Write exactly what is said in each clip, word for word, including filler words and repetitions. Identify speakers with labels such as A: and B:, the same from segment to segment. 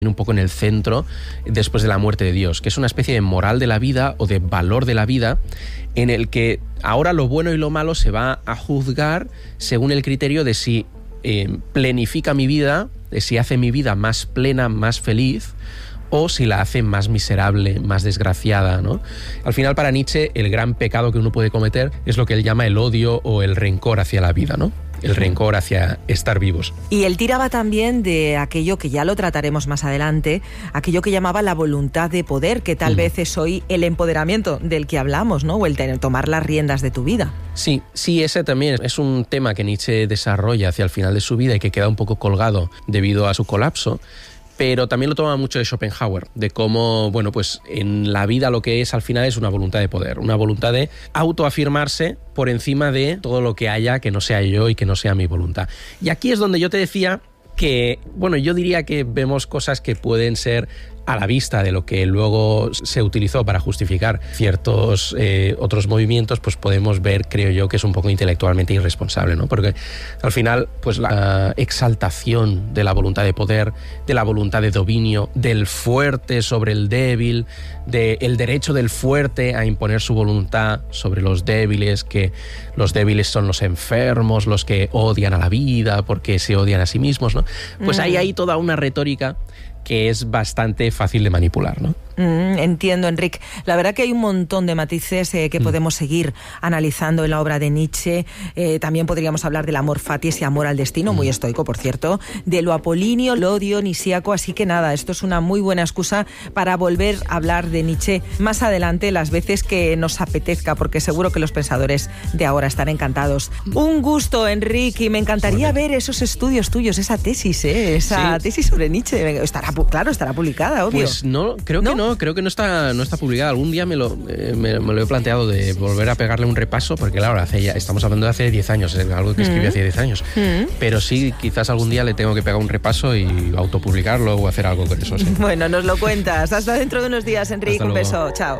A: un poco en el centro después de la muerte de Dios, que es una especie de moral de la vida o de valor de la vida en el que ahora lo bueno y lo malo se va a juzgar según el criterio de si eh, plenifica mi vida, de si hace mi vida más plena, más feliz, o si la hace más miserable, más desgraciada, ¿no? Al final, para Nietzsche, el gran pecado que uno puede cometer es lo que él llama el odio o el rencor hacia la vida, ¿no? El rencor hacia estar vivos.
B: Y él tiraba también de aquello que ya lo trataremos más adelante, aquello que llamaba la voluntad de poder, que tal uh-huh. vez es hoy el empoderamiento del que hablamos, ¿no? O el tener, tomar las riendas de tu vida.
A: Sí, sí, ese también es un tema que Nietzsche desarrolla hacia el final de su vida y que queda un poco colgado debido a su colapso. Pero también lo toma mucho de Schopenhauer, de cómo, bueno, pues en la vida lo que es al final es una voluntad de poder, una voluntad de autoafirmarse por encima de todo lo que haya que no sea yo y que no sea mi voluntad. Y aquí es donde yo te decía que, bueno, yo diría que vemos cosas que pueden ser a la vista de lo que luego se utilizó para justificar ciertos eh, otros movimientos, pues podemos ver, creo yo, que es un poco intelectualmente irresponsable, ¿no? Porque al final, pues la exaltación de la voluntad de poder, de la voluntad de dominio, del fuerte sobre el débil, del derecho del fuerte a imponer su voluntad sobre los débiles, que los débiles son los enfermos, los que odian a la vida porque se odian a sí mismos, ¿no? Pues mm. hay ahí toda una retórica que es bastante fácil de manipular, ¿no?
B: Mm, entiendo, Enric. La verdad que hay un montón de matices eh, que mm. podemos seguir analizando en la obra de Nietzsche. Eh, también podríamos hablar del amor fati, ese amor al destino, mm. muy estoico, por cierto, de lo apolíneo, lo dionisíaco. Así que nada, esto es una muy buena excusa para volver a hablar de Nietzsche más adelante, las veces que nos apetezca, porque seguro que los pensadores de ahora están encantados. Un gusto, Enric, y me encantaría ver esos estudios tuyos, esa tesis, ¿eh? esa sí. tesis sobre Nietzsche. Estará, claro, estará publicada, obvio.
A: Pues no, creo ¿No? que no, creo que no está, no está publicada. Algún día me lo, eh, me, me lo he planteado de volver a pegarle un repaso, porque claro, hace ya, estamos hablando de hace diez años, es algo que escribí mm. hace diez años. Mm. Pero sí, quizás algún día le tengo que pegar un repaso y autopublicarlo o hacer algo con eso. Sí.
B: Bueno, nos lo cuentas. Hasta dentro de unos días, Enric. Un beso. Chao.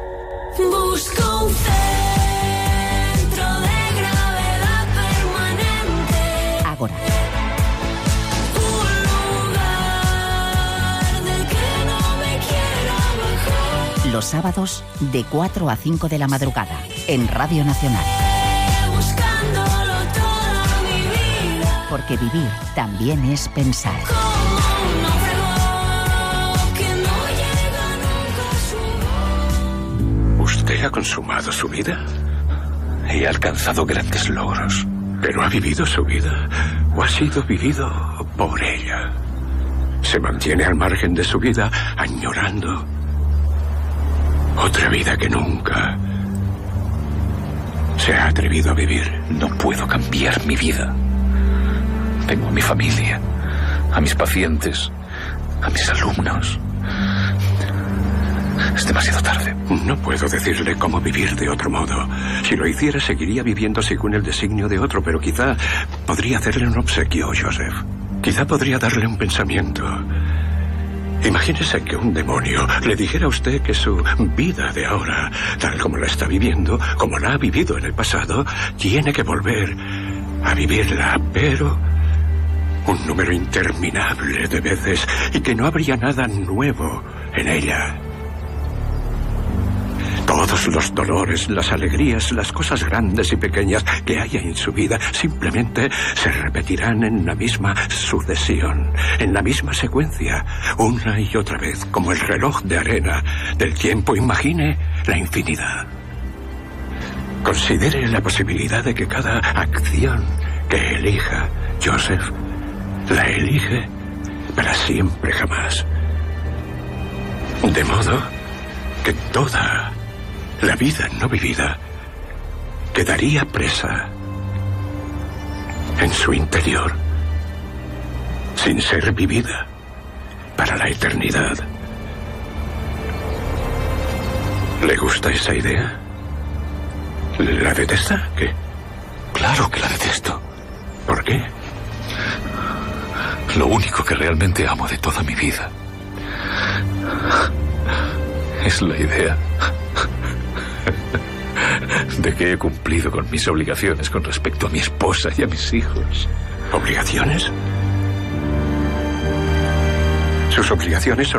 B: Busco un centro de gravedad permanente. Ahora.
C: Los sábados de cuatro a cinco de la madrugada en Radio Nacional. Porque vivir también es pensar.
D: Usted ha consumado su vida y ha alcanzado grandes logros, pero ¿ha vivido su vida o ha sido vivido por ella? Se mantiene al margen de su vida, añorando otra vida que nunca se ha atrevido a vivir.
E: No puedo cambiar mi vida. Tengo a mi familia, a mis pacientes, a mis alumnos. Es demasiado tarde.
D: No puedo decirle cómo vivir de otro modo. Si lo hiciera, seguiría viviendo según el designio de otro, pero quizá podría hacerle un obsequio, Joseph. Quizá podría darle un pensamiento. Imagínese que un demonio le dijera a usted que su vida de ahora, tal como la está viviendo, como la ha vivido en el pasado, tiene que volver a vivirla, pero un número interminable de veces, y que no habría nada nuevo en ella. Todos los dolores, las alegrías, las cosas grandes y pequeñas que haya en su vida simplemente se repetirán en la misma sucesión, en la misma secuencia, una y otra vez, como el reloj de arena del tiempo. Imagine la infinidad. Considere la posibilidad de que cada acción que elija Joseph la elige para siempre jamás. De modo que toda la vida no vivida quedaría presa en su interior, sin ser vivida para la eternidad. ¿Le gusta esa idea? ¿La detesta? ¿Qué?
E: Claro que la detesto.
D: ¿Por qué?
E: Lo único que realmente amo de toda mi vida es la idea de que he cumplido con mis obligaciones con respecto a mi esposa y a mis hijos.
D: ¿Obligaciones? Sus obligaciones son